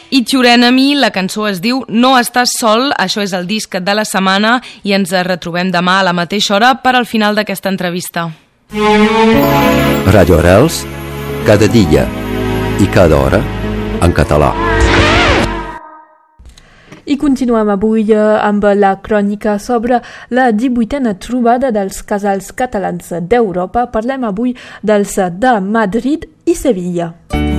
It's Your Enemy, la cançó es diu No estàs sol, això és el disc de la setmana i ens retrobem demà a la mateixa hora per al final d'aquesta entrevista. Radio Arrels, cada dia i cada hora en català. I continuem avui amb la crònica sobre la 18a trobada dels casals catalans d'Europa. Parlem avui dels de Madrid i Sevilla.